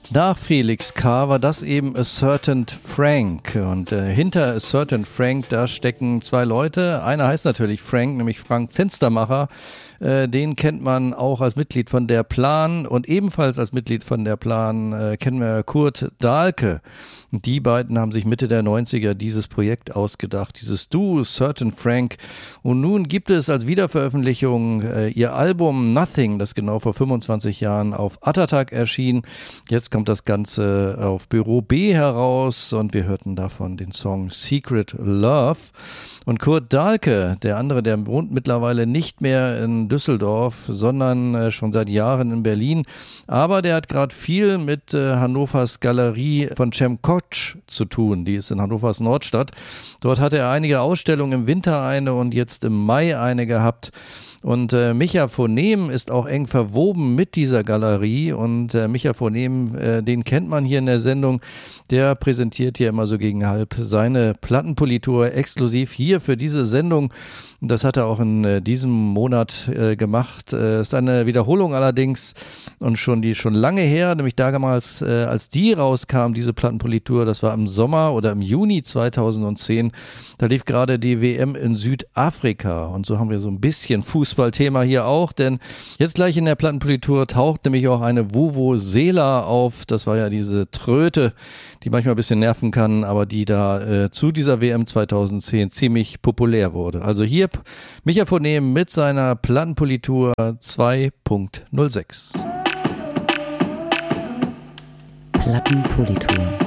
Nach Felix K. war das eben A Certain Frank. Und hinter A Certain Frank, da stecken zwei Leute. Einer heißt natürlich Frank, nämlich Frank Finstermacher. Den kennt man auch als Mitglied von Der Plan, und ebenfalls als Mitglied von Der Plan kennen wir Kurt Dahlke. Die beiden haben sich Mitte der 90er dieses Projekt ausgedacht, dieses Duo Certain Frank. Und nun gibt es als Wiederveröffentlichung ihr Album Nothing, das genau vor 25 Jahren auf Attatak erschien. Jetzt kommt das Ganze auf Büro B heraus und wir hörten davon den Song Secret Love. Und Kurt Dahlke, der andere, der wohnt mittlerweile nicht mehr in Düsseldorf, sondern schon seit Jahren in Berlin. Aber der hat gerade viel mit Hannovers Galerie von Cem Kocz zu tun. Die ist in Hannovers Nordstadt. Dort hat er einige Ausstellungen, im Winter eine und jetzt im Mai eine gehabt. Und Micha Phonem ist auch eng verwoben mit dieser Galerie, und Micha Phonem, den kennt man hier in der Sendung, der präsentiert hier immer so gegen halb seine Plattenpolitur exklusiv hier für diese Sendung. Das hat er auch in diesem Monat gemacht. Ist eine Wiederholung allerdings und schon lange her, nämlich damals, als die rauskam, diese Plattenpolitur, das war im Sommer oder im Juni 2010. Da lief gerade die WM in Südafrika, und so haben wir so ein bisschen Fußballthema hier auch, denn jetzt gleich in der Plattenpolitur taucht nämlich auch eine Vuvuzela auf. Das war ja diese Tröte, die manchmal ein bisschen nerven kann, aber die da zu dieser WM 2010 ziemlich populär wurde. Also hier Micha Phonem mit seiner Plattenpolitur 2.06. Plattenpolitur.